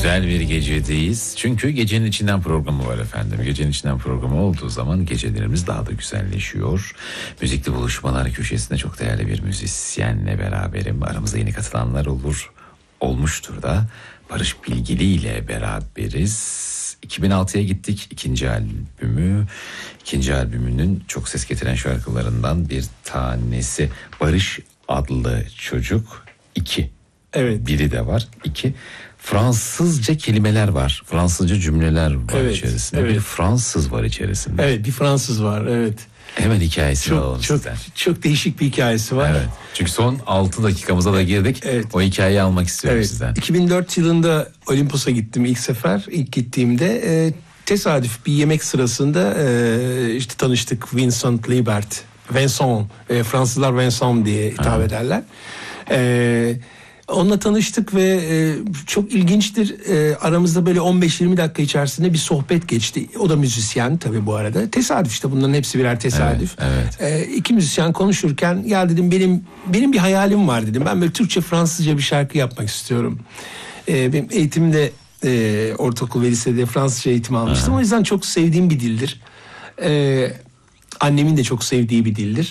Güzel bir gecedeyiz. Çünkü gecenin içinden programı var efendim. Gecenin içinden programı olduğu zaman gecelerimiz daha da güzelleşiyor. Müzikli buluşmalar köşesinde çok değerli bir müzisyenle beraberim. Aramızda yeni katılanlar olmuştur da. Barış Bilgili ile beraberiz. 2006'ya gittik, ikinci albümünün çok ses getiren şarkılarından bir tanesi Barış adlı çocuk. 2. Evet. Biri de var. 2. Fransızca kelimeler var. Fransızca cümleler var içerisinde. Evet. Bir Fransız var içerisinde. Evet, bir Fransız var. Evet. Hemen hikayesini alalım sizden. Çok değişik bir hikayesi var. Evet. Çünkü son 6 dakikamıza da girdik. Evet. O hikayeyi almak istiyorum Evet. sizden. 2004 yılında Olimpos'a gittim ilk sefer. İlk gittiğimde tesadüf bir yemek sırasında işte tanıştık. Vincent, Fransızlar Vincent diye hitap ederler. Onunla tanıştık ve çok ilginçtir. Aramızda böyle 15-20 dakika içerisinde bir sohbet geçti. O da müzisyen tabii bu arada. Tesadüf işte, bunların hepsi birer tesadüf. Evet. İki müzisyen konuşurken ya dedim benim bir hayalim var dedim. Ben böyle Türkçe Fransızca bir şarkı yapmak istiyorum. Benim eğitimde ortaokul ve lisede Fransızca eğitim almıştım. O yüzden çok sevdiğim bir dildir. Annemin de çok sevdiği bir dildir.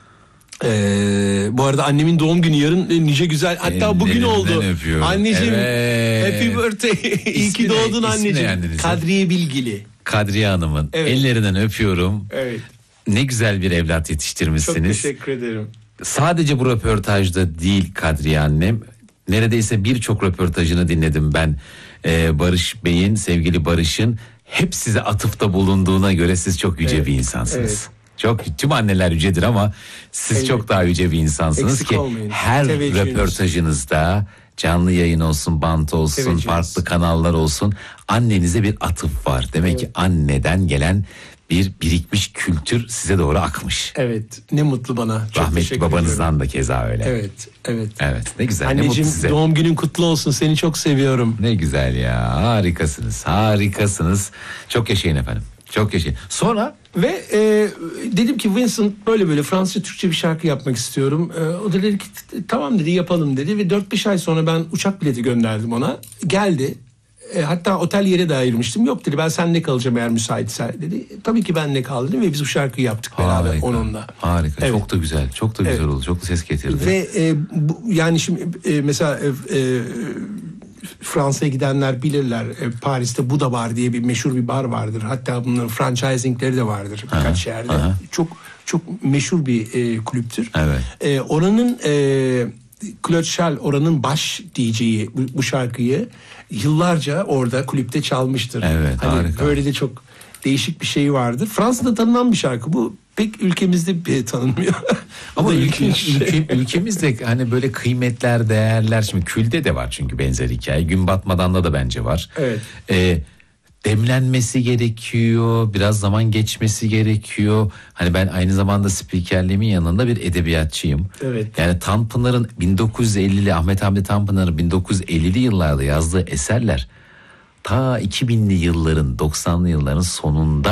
Bu arada annemin doğum günü yarın, nice güzel, hatta bugün oldu. Öpüyorum. Anneciğim, evet. happy birthday. İyi ki doğdun anneciğim. Kadriye Bilgili. Kadriye Hanım'ın ellerinden öpüyorum. Evet. Ne güzel bir evlat yetiştirmişsiniz. Çok teşekkür ederim. Sadece bu röportajda değil Kadriye annem. Neredeyse birçok röportajını dinledim ben. Barış Bey'in, sevgili Barış'ın hep size atıfta bulunduğuna göre siz çok yüce bir insansınız. Evet. Çok, tüm anneler yücedir ama siz çok daha yüce bir insansınız. Eksik ki olmayın. her Teveccühünüz. Röportajınızda canlı yayın olsun, bant olsun, Teveccühünüz. farklı kanallar olsun, annenize bir atıf var. Demek ki anneden gelen bir birikmiş kültür size doğru akmış. Evet, ne mutlu bana. Çok Rahmetli babanızdan da keza öyle. Evet. Evet, ne güzel. Ne mutlu Anneciğim, size. doğum günün kutlu olsun. Seni çok seviyorum. Ne güzel ya, harikasınız. Çok yaşayın efendim, çok yaşayın. Sonra Ve dedim ki Vincent böyle Fransızca Türkçe bir şarkı yapmak istiyorum. O da dedi ki tamam dedi, yapalım dedi. Ve 4-5 ay sonra ben uçak bileti gönderdim ona. Geldi. Hatta otel yeri de ayırmıştım. Yok dedi, ben seninle kalacağım eğer müsaitse dedi. Tabii ki benimle kal dedim ve biz bu şarkıyı yaptık beraber onunla. Harika. Evet. Çok da güzel. Çok da güzel oldu. Çok da ses getirdi. Ve yani şimdi mesela Fransa'ya gidenler bilirler. Paris'te Buda Bar diye bir meşhur bir bar vardır. Hatta bunların franchisingleri de vardır birkaç yerde. Çok meşhur bir kulüptür. Evet. Oranın Claude Schall, oranın baş DJ'yi bu şarkıyı yıllarca orada kulüpte çalmıştır. Evet, hani harika. böyle de çok değişik bir şey vardır. Fransa'da tanınan bir şarkı bu. Pek ülkemizde tanınmıyor. Ama ülkemizde hani böyle kıymetler, değerler, şimdi külde de var çünkü benzer hikaye. Gün batmadan da bence var. Evet. Demlenmesi gerekiyor, biraz zaman geçmesi gerekiyor. Hani ben aynı zamanda spikerliğimin yanında bir edebiyatçıyım. Evet. Yani Tanpınar'ın 1950'li, Ahmet Hamdi Tanpınar'ın 1950'li yıllarda yazdığı eserler ta 2000'li yılların, 90'lı yılların sonunda